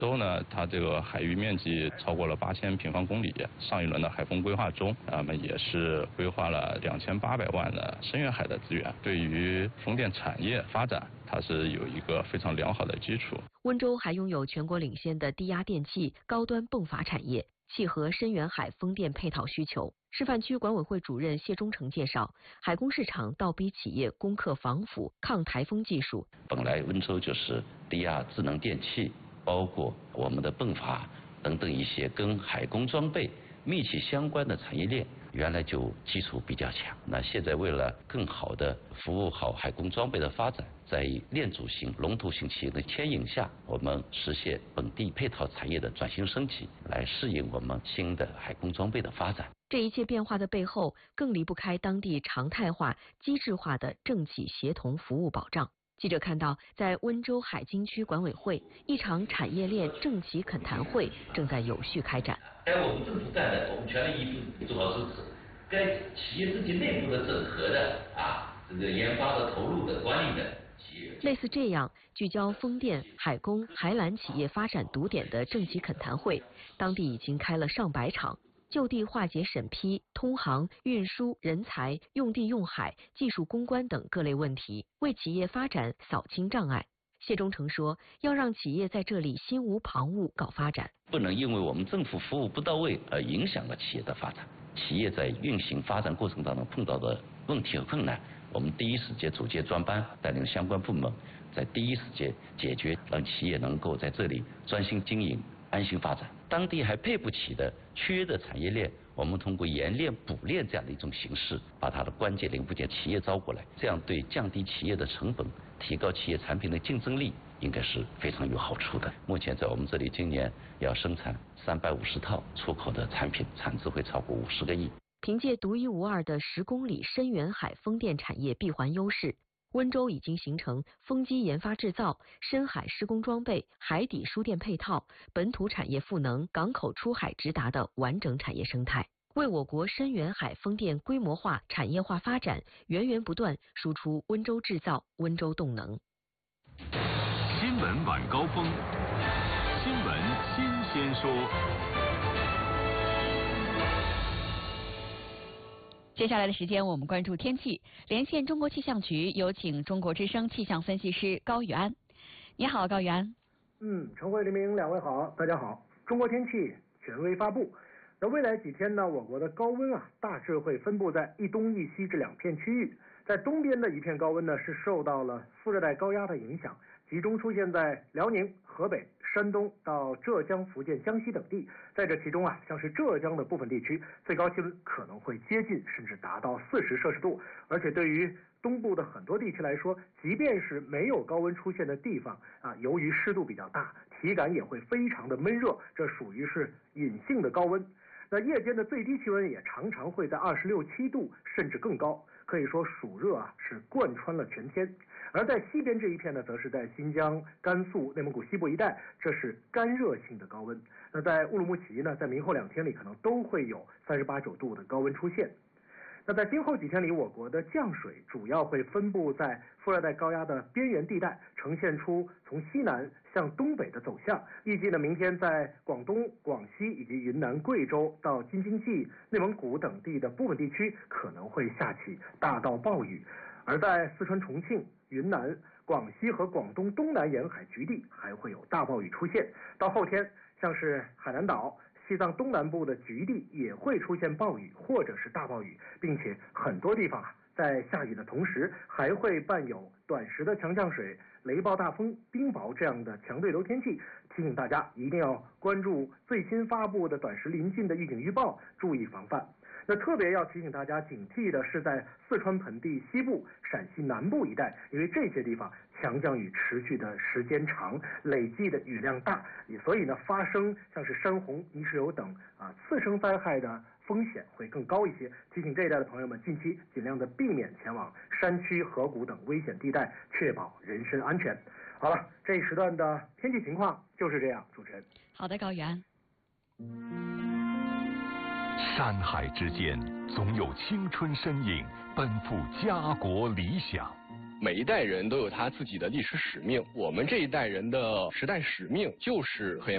州呢，它这个海域面积超过了8000平方公里，上一轮的海风规划中，那么也是规划了2800万的深远海的资源，对于风电产业发展，它是有一个非常良好的基础。 温州还拥有全国领先的低压电器、高端泵阀产业，契合深远海风电配套需求。示范区管委会主任谢忠诚介绍，海工市场倒逼企业攻克防腐、抗台风技术。 本来温州就是低压智能电器，包括我们的泵阀等等一些跟海工装备密切相关的产业链，原来就基础比较强。那现在为了更好的服务好海工装备的发展，在链主型、龙头型企业的牵引下，我们实现本地配套产业的转型升级，来适应我们新的海工装备的发展。 这一切变化的背后，更离不开当地常态化、机制化的政企协同服务保障。记者看到，在温州海经区管委会，一场产业链政企恳谈会正在有序开展。 该我们政府干的，我们全力以赴做好支持；该企业自己内部的整合的这个研发的、投入的、管理的企业。 类似这样聚焦风电、海工、海缆企业发展堵点的政企恳谈会，当地已经开了上百场。就地化解审批、通航、运输、人才、用地用海、技术攻关等各类问题，为企业发展扫清障碍。谢忠诚说，要让企业在这里心无旁骛搞发展， 不能因为我们政府服务不到位而影响了企业的发展。企业在运行发展过程当中碰到的问题和困难，我们第一时间组建专班，带领相关部门在第一时间解决，让企业能够在这里专心经营、安心发展。当地还配不起的缺的产业链，我们通过研链补链这样的一种形式，把它的关键零部件企业招过来，这样对降低企业的成本、提高企业产品的竞争力，应该是非常有好处的。目前在我们这里，今年要生产350套出口的产品，产值会超过50个亿。 凭借独一无二的10公里深远海风电产业闭环优势，温州已经形成风机研发制造、深海施工装备、海底输电配套、本土产业赋能、港口出海直达的完整产业生态，为我国深远海风电规模化、产业化发展源源不断输出温州制造、温州动能。 新闻晚高峰，新闻新鲜说。 接下来的时间，我们关注天气。连线中国气象局，有请中国之声气象分析师高宇安。你好，高宇安。 晨会黎明，两位好，大家好。中国天气权威发布。那未来几天呢，我国的高温大致会分布在一东一西这2片区域。在东边的一片高温呢，是受到了副热带高压的影响，集中出现在辽宁、河北、山东到浙江、福建、江西等地。在这其中像是浙江的部分地区，最高气温可能会接近甚至达到40摄氏度。而且对于东部的很多地区来说，即便是没有高温出现的地方由于湿度比较大，体感也会非常的闷热，这属于是隐性的高温。那夜间的最低气温也常常会在26、7度甚至更高，可以说暑热是贯穿了全天。而在西边这一片呢，则是在新疆、甘肃、内蒙古西部一带，这是干热性的高温。那在乌鲁木齐呢，在明后2天里可能都会有38、9度的高温出现。那在今后几天里，我国的降水主要会分布在副热带高压的边缘地带，呈现出从西南向东北的走向。预计呢，明天在广东、广西以及云南、贵州到京津冀、内蒙古等地的部分地区可能会下起大到暴雨，而在四川、重庆、云南、广西和广东东南沿海局地还会有大暴雨出现。到后天，像是海南岛、西藏东南部的局地也会出现暴雨或者是大暴雨，并且很多地方在下雨的同时还会伴有短时的强降水、雷暴大风、冰雹这样的强对流天气。提醒大家一定要关注最新发布的短时临近的预警预报，注意防范。那特别要提醒大家警惕的是在四川盆地西部、陕西南部一带，因为这些地方强降雨持续的时间长，累计的雨量大，所以呢发生像是山洪、泥石流等次生灾害的风险会更高一些。提醒这一带的朋友们，近期尽量的避免前往山区、河谷等危险地带，确保人身安全。好了，这一时段的天气情况就是这样，主持人。 好的，高原。 山海之间，总有青春身影奔赴家国理想。 每一代人都有他自己的历史使命，我们这一代人的时代使命就是和